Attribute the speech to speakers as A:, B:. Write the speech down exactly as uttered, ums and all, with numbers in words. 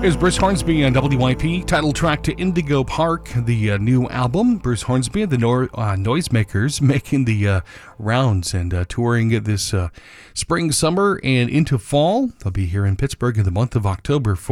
A: Is Bruce Hornsby on W Y P, title track to Indigo Park, the uh, new album. Bruce Hornsby and the no- uh, Noisemakers making the uh, rounds and uh, touring this uh, spring, summer, and into fall. They'll be here in Pittsburgh in the month of October for